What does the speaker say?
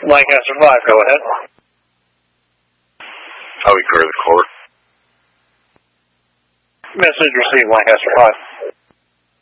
Lancaster 5, go ahead. We clear the court. Message received, Lancaster 5.